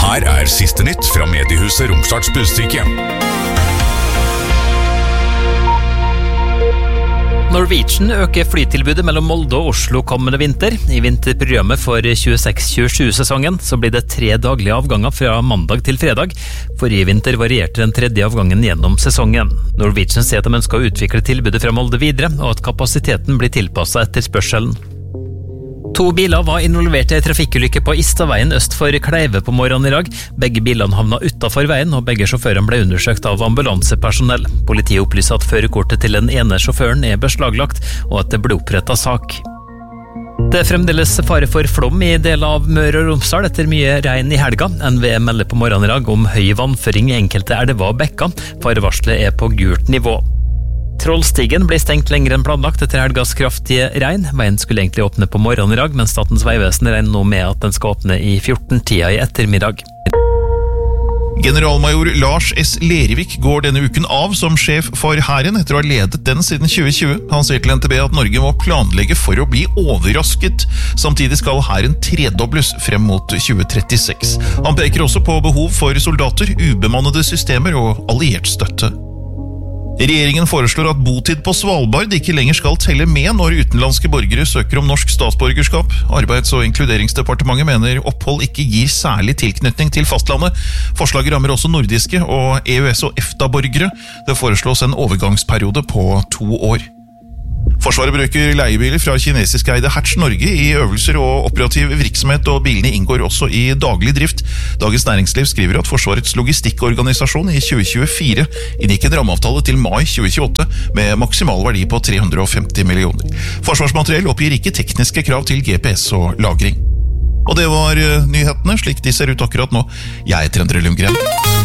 Her siste nytt fra mediehuset Romsdals Budstikke. Norwegian øker flytilbudet mellom Molde og Oslo kommende vinter. I vinterprogrammet for 26-27-sesongen så blir det 3 daglige avganger fra mandag til fredag. Forrige vinter varierte den 3. avgangen gjennom sesongen. Norwegian sier at de ønsker å utvikle tilbudet fra Molde videre, og at kapasiteten blir tilpasset etterspørselen. 2 biler var involvert i en trafikkulykke på Istaveien øst for Kleive på morgenen i dag. Begge bilene havna utenfor veien, og begge sjåførene ble undersøkt av ambulansepersonell. Politiet opplyser at førerkortet til den ene sjåføren beslaglagt, og at det ble opprettet sak. Det fremdeles fare for flom i deler av Møre og Romsdal etter mye regn i helga. NVE melder på morgenen i dag om høy vannføring i enkelte elver og bekker. Farevarselet på gult nivå. Trollstigen ble stengt lenger enn planlagt etter helgas kraftige regn. Veien skulle egentlig åpne på morgenen i dag, men Statens vegvesen regner nå med at den skal åpne i 14-tida i ettermiddag. Generalmajor Lars S. Lervik går denne uken av som sjef for Hæren etter å ha ledet den siden 2020. Han sier til NTB at Norge må planlegge for å bli overrasket. Samtidig skal Hæren tredobles frem mot 2036. Han peker også på behov for soldater, ubemannede systemer og alliert støtte. Regjeringen foreslår at botid på Svalbard ikke lenger skal telle med når utenlandske borgere søker om norsk statsborgerskap. Arbeids- og inkluderingsdepartementet mener opphold ikke gir særlig tilknytning til fastlandet. Forslaget rammer også nordiske og EØS- og EFTA-borgere. Det foreslås en overgangsperiode på 2 år. Forsvaret bruker leiebiler fra kinesiskeide Hertz Norge i øvelser og operativ virksomhet, og bilene inngår også i daglig drift. Dagens Næringsliv skriver at Forsvarets logistikkorganisasjon i 2024 inngikk en rammeavtale til mai 2028 med maksimal verdi på 350 millioner. Forsvarsmateriell oppgir ikke tekniske krav til GPS og lagring. Og det var nyhetene, slik de ser ut akkurat nå. Jeg heter Endre Lundgren.